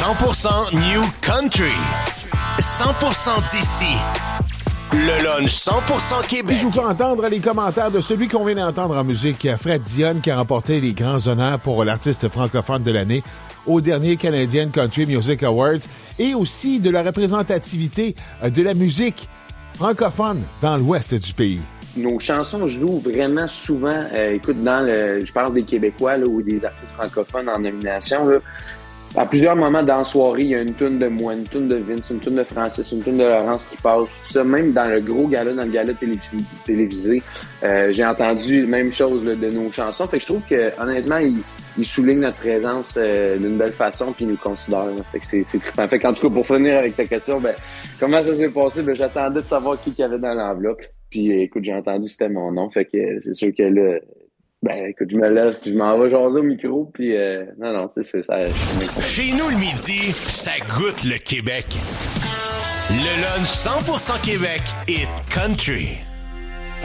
100% New Country. 100% d'ici. Le lunch 100% Québec. Je vous fais entendre les commentaires de celui qu'on vient d'entendre en musique, Fred Dionne, qui a remporté les grands honneurs pour l'artiste francophone de l'année au dernier Canadian Country Music Awards, et aussi de la représentativité de la musique francophone dans l'ouest du pays. Nos chansons jouent vraiment souvent, écoute, je parle des Québécois là, ou des artistes francophones en nomination, là. À plusieurs moments dans la soirée, il y a une toune de moi, une toune de Vince, une toune de Francis, une toune de Laurence qui passe. Tout ça, même dans le gros gala, dans le gala télévisé, j'ai entendu la même chose là, de nos chansons. Fait que je trouve que honnêtement, ils soulignent notre présence d'une belle façon, puis ils nous considèrent. Là. Fait que c'est trippant. Fait qu'en tout cas, pour finir avec ta question, comment ça s'est passé? J'attendais de savoir qui y avait dans l'enveloppe. Puis écoute, j'ai entendu c'était mon nom. Fait que c'est sûr que là, écoute, je me lève, je m'en vais jaser au micro, puis non, c'est ça. Chez nous, le midi, ça goûte le Québec. Le lunch 100% Québec et country.